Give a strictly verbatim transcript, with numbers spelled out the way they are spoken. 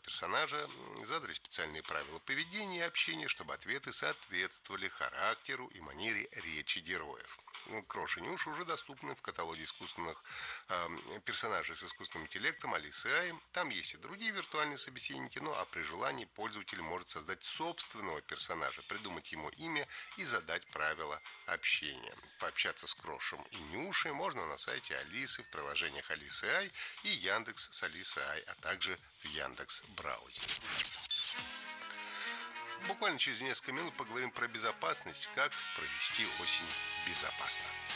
персонажа, задали специальные правила поведения и общения, чтобы ответы соответствовали характеру и манере речи героев. Крош и Нюша уже доступны в каталоге искусственных э, персонажей с искусственным интеллектом Алисы и Ай. Там есть и другие виртуальные собеседники, ну а при желании пользователь может создать собственного персонажа, придумать ему имя и задать правила общения. Пообщаться с Крошем и Нюшей можно на сайте Алисы, в приложениях Алисы и Ай и Яндекс с Алисой Ай, а также в Яндекс браузере. Буквально через несколько минут поговорим про безопасность, как провести осень безопасно.